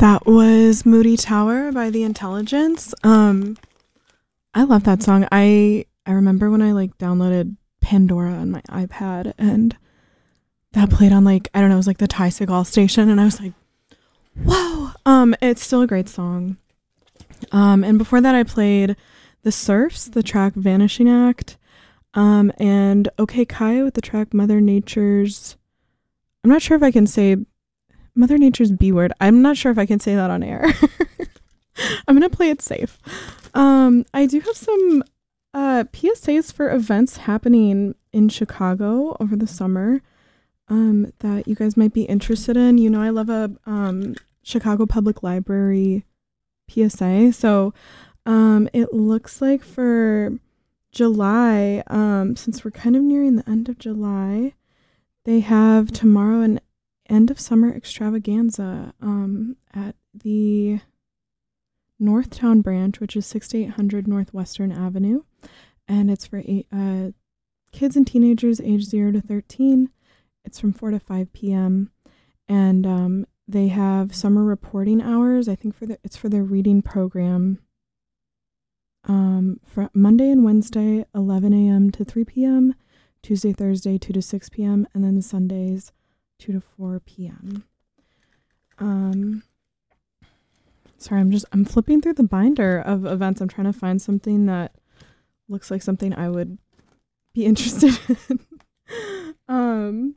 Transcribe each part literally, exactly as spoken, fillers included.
That was Moody Tower by The Intelligence. Um, I love that song. I I remember when I like downloaded Pandora on my iPad and that played on like, I don't know, it was like the Ty Segall station and I was like, whoa. Um, it's still a great song. Um, and before that I played The Surfs, the track Vanishing Act, um, and OK Kaya with the track Mother Nature's, I'm not sure if I can say Mother Nature's B word. I'm not sure if I can say that on air. I'm going to play it safe. Um, I do have some uh, P S As for events happening in Chicago over the summer um, that you guys might be interested in. You know, I love a um, Chicago Public Library P S A. So um, it looks like for July, um, since we're kind of nearing the end of July, they have tomorrow an end of summer extravaganza um, at the Northtown branch, which is sixty-eight hundred Northwestern Avenue. And it's for eight, uh, kids and teenagers age zero to thirteen. It's from four to five p.m. And um, they have summer reporting hours. I think for the, it's for their reading program. Um, for Monday and Wednesday, eleven a.m. to three p.m. Tuesday, Thursday, two to six p.m. And then Sundays, two to four p.m. Um, sorry, I'm just, I'm flipping through the binder of events. I'm trying to find something that looks like something I would be interested in. um,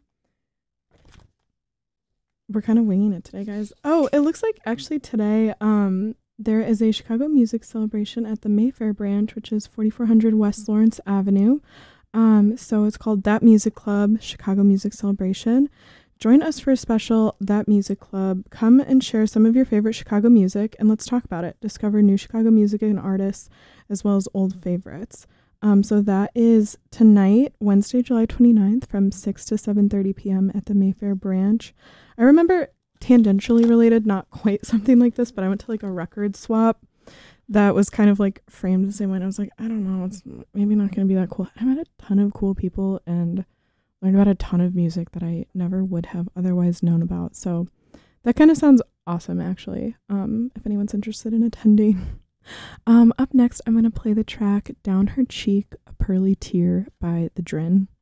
we're kind of winging it today, guys. Oh, it looks like actually today, um, there is a Chicago music celebration at the Mayfair branch, which is forty-four hundred West Lawrence Avenue. Um, so it's called That Music Club Chicago Music Celebration. Join us for a special That Music Club. Come and share some of your favorite Chicago music and let's talk about it. Discover new Chicago music and artists as well as old favorites. Um, so that is tonight, Wednesday, July twenty-ninth from six to seven thirty p.m. at the Mayfair branch. I remember tangentially related, not quite something like this, but I went to like a record swap that was kind of like framed the same way. And I was like, I don't know, it's maybe not going to be that cool. I met a ton of cool people and learned about a ton of music that I never would have otherwise known about. So that kind of sounds awesome, actually, um, if anyone's interested in attending. Um, up next, I'm going to play the track Down Her Cheek, A Pearly Tear by The Drin.